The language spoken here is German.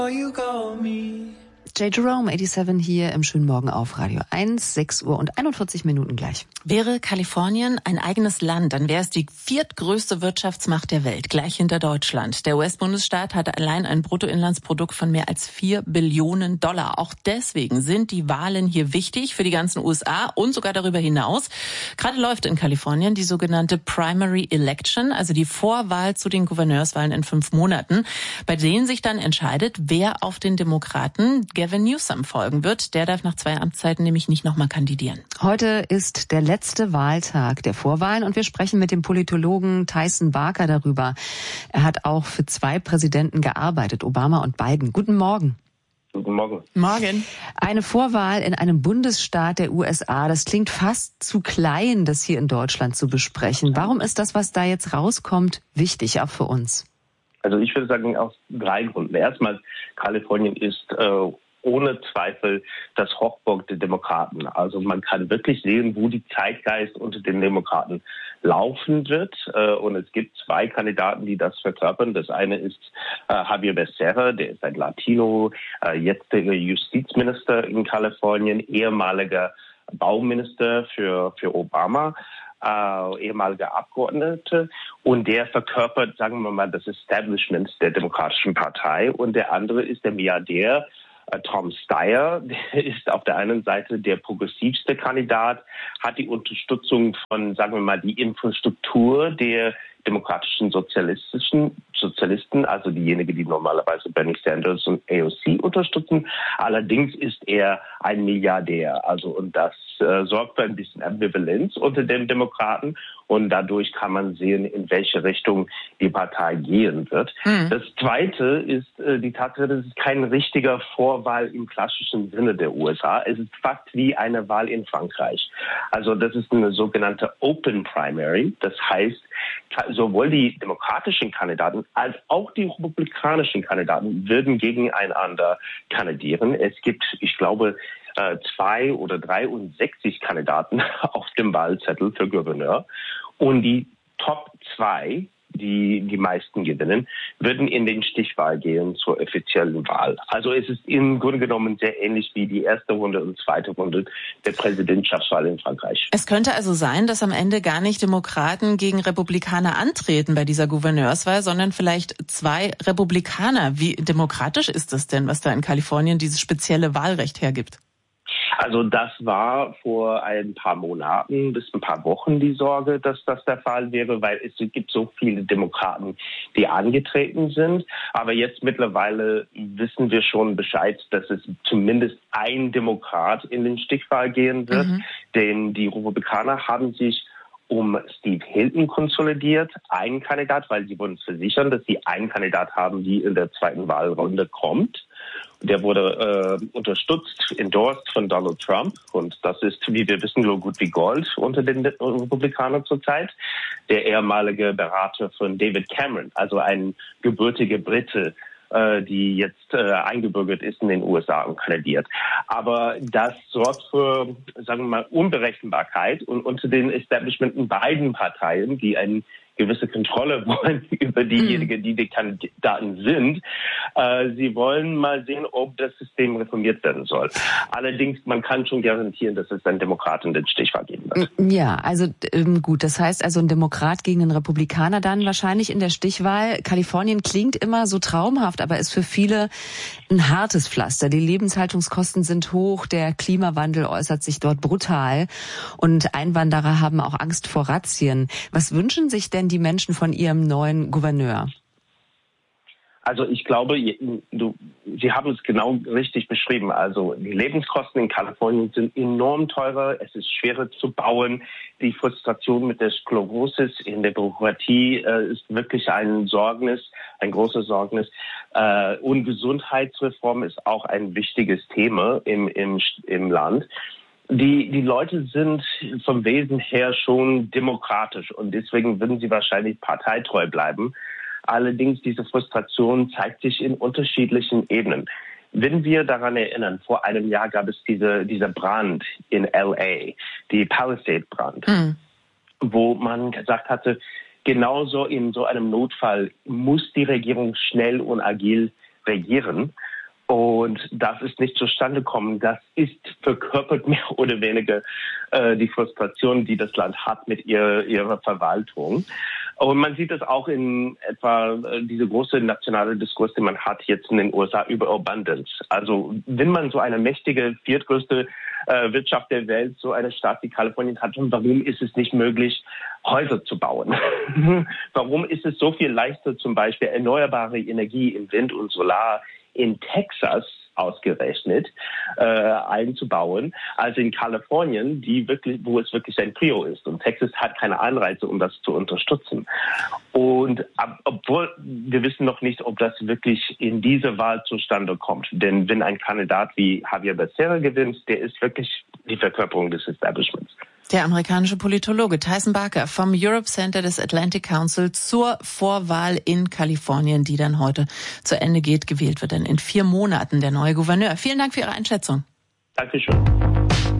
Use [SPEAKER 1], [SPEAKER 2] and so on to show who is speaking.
[SPEAKER 1] J. Jerome, 87 hier im schönen Morgen auf Radio 1, 6 Uhr und 41 Minuten gleich.
[SPEAKER 2] Wäre Kalifornien ein eigenes Land, dann wäre es die viertgrößte Wirtschaftsmacht der Welt, gleich hinter Deutschland. Der US-Bundesstaat hat allein ein Bruttoinlandsprodukt von mehr als $4 Billionen. Auch deswegen sind die Wahlen hier wichtig für die ganzen USA und sogar darüber hinaus. Gerade läuft in Kalifornien die sogenannte Primary Election, also die Vorwahl zu den Gouverneurswahlen in 5 Monaten, bei denen sich dann entscheidet, wer auf den Demokraten Gavin Newsom folgen wird. Der darf nach 2 Amtszeiten nämlich nicht nochmal kandidieren.
[SPEAKER 1] Heute ist der letzte Wahltag der Vorwahlen und wir sprechen mit dem Politologen Tyson Barker darüber. Er hat auch für 2 Präsidenten gearbeitet, Obama und Biden. Guten Morgen.
[SPEAKER 3] Guten Morgen.
[SPEAKER 2] Morgen.
[SPEAKER 1] Eine Vorwahl in einem Bundesstaat der USA, das klingt fast zu klein, das hier in Deutschland zu besprechen. Warum ist das, was da jetzt rauskommt, wichtig, auch für uns?
[SPEAKER 3] Also ich würde sagen, aus 3 Gründen. Erstmal, Kalifornien ist ohne Zweifel das Hochburg der Demokraten. Also man kann wirklich sehen, wo die Zeitgeist unter den Demokraten laufen wird. Und es gibt 2 Kandidaten, die das verkörpern. Das eine ist Javier Becerra, der ist ein Latino, jetzt der Justizminister in Kalifornien, ehemaliger Bauminister für Obama. Ehemaliger Abgeordnete, und der verkörpert, sagen wir mal, das Establishment der Demokratischen Partei. Und der andere ist der Milliardär Tom Steyer. Der ist auf der einen Seite der progressivste Kandidat, hat die Unterstützung von, sagen wir mal, die Infrastruktur der demokratischen Sozialisten, also diejenigen, die normalerweise Bernie Sanders und AOC unterstützen. Allerdings ist er ein Milliardär, also, und das sorgt für ein bisschen Ambivalenz unter den Demokraten, und dadurch kann man sehen, in welche Richtung die Partei gehen wird. Das Zweite ist die Tatsache, dass es kein richtiger Vorwahl im klassischen Sinne der USA. Es ist fast wie eine Wahl in Frankreich. Also das ist eine sogenannte Open Primary. Das heißt, sowohl die demokratischen Kandidaten als auch die republikanischen Kandidaten würden gegeneinander kandidieren. Es gibt, ich glaube, 2 oder 63 Kandidaten auf dem Wahlzettel für Gouverneur. Und die Top 2, die meisten gewinnen, würden in den Stichwahl gehen zur offiziellen Wahl. Also es ist im Grunde genommen sehr ähnlich wie die erste Runde und zweite Runde der Präsidentschaftswahl in Frankreich.
[SPEAKER 2] Es könnte also sein, dass am Ende gar nicht Demokraten gegen Republikaner antreten bei dieser Gouverneurswahl, sondern vielleicht 2 Republikaner. Wie demokratisch ist das denn, was da in Kalifornien dieses spezielle Wahlrecht hergibt?
[SPEAKER 3] Also das war vor ein paar Monaten bis ein paar Wochen die Sorge, dass das der Fall wäre, weil es gibt so viele Demokraten, die angetreten sind. Aber jetzt mittlerweile wissen wir schon Bescheid, dass es zumindest ein Demokrat in den Stichwahl gehen wird. Denn die Republikaner haben sich um Steve Hilton konsolidiert, einen Kandidat, weil sie wollen versichern, dass sie einen Kandidat haben, die in der zweiten Wahlrunde kommt. Der wurde unterstützt, endorsed von Donald Trump. Und das ist, wie wir wissen, so gut wie Gold unter den Republikanern zurzeit. Der ehemalige Berater von David Cameron, also ein gebürtiger Brite, die jetzt eingebürgert ist in den USA und kandidiert. Aber das sorgt für, sagen wir mal, Unberechenbarkeit und unter den Establishment in beiden Parteien, die eine gewisse Kontrolle wollen über diejenigen, die Kandidaten sind. Sie wollen mal sehen, ob das System reformiert werden soll. Allerdings, man kann schon garantieren, dass es einen Demokraten den Stichwahl geben wird.
[SPEAKER 1] Ja, also gut, das heißt also ein Demokrat gegen einen Republikaner dann wahrscheinlich in der Stichwahl. Kalifornien klingt immer so traumhaft, aber ist für viele ein hartes Pflaster. Die Lebenshaltungskosten sind hoch, der Klimawandel äußert sich dort brutal und Einwanderer haben auch Angst vor Razzien. Was wünschen sich denn die Menschen von ihrem neuen Gouverneur?
[SPEAKER 3] Also ich glaube, Sie haben es genau richtig beschrieben. Also die Lebenskosten in Kalifornien sind enorm teurer. Es ist schwerer zu bauen. Die Frustration mit der Sklerosis in der Bürokratie ist wirklich ein großes Sorgnis. Und Gesundheitsreform ist auch ein wichtiges Thema im Land. Die Leute sind vom Wesen her schon demokratisch und deswegen würden sie wahrscheinlich parteitreu bleiben. Allerdings, diese Frustration zeigt sich in unterschiedlichen Ebenen. Wenn wir daran erinnern, vor einem Jahr gab es dieser Brand in L.A., die Palisade-Brand, wo man gesagt hatte, genauso in so einem Notfall muss die Regierung schnell und agil regieren. Und das ist nicht zustande gekommen. Das verkörpert mehr oder weniger die Frustration, die das Land hat mit ihrer Verwaltung. Und man sieht es auch in etwa diese große nationale Diskurs, den man hat jetzt in den USA über Abundance. Also wenn man so eine mächtige, viertgrößte Wirtschaft der Welt, so eine Stadt wie Kalifornien hat, warum ist es nicht möglich, Häuser zu bauen? Warum ist es so viel leichter, zum Beispiel erneuerbare Energie in Wind und Solar in Texas ausgerechnet einzubauen, als in Kalifornien, wo es wirklich ein Prio ist. Und Texas hat keine Anreize, um das zu unterstützen. Und obwohl wir wissen noch nicht, ob das wirklich in dieser Wahl zustande kommt. Denn wenn ein Kandidat wie Javier Becerra gewinnt, der ist wirklich die Verkörperung des Establishments.
[SPEAKER 2] Der amerikanische Politologe Tyson Barker vom Europe Center des Atlantic Council zur Vorwahl in Kalifornien, die dann heute zu Ende geht. Gewählt wird dann in 4 Monaten der neue Gouverneur. Vielen Dank für Ihre Einschätzung.
[SPEAKER 3] Dankeschön.